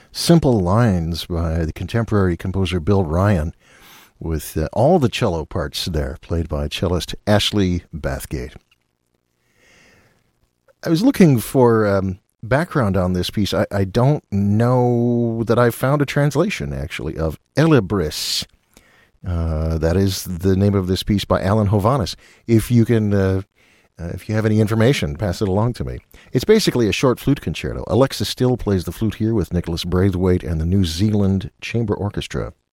Simple Lines by the contemporary composer Bill Ryan, with all the cello parts there, played by cellist Ashley Bathgate. I was looking for background on this piece. I don't know that I've found a translation, actually, of Elibris. That is the name of this piece by Alan Hovhaness. If you can... if you have any information, pass it along to me. It's basically a short flute concerto. Alexa Still plays the flute here with Nicholas Braithwaite and the New Zealand Chamber Orchestra.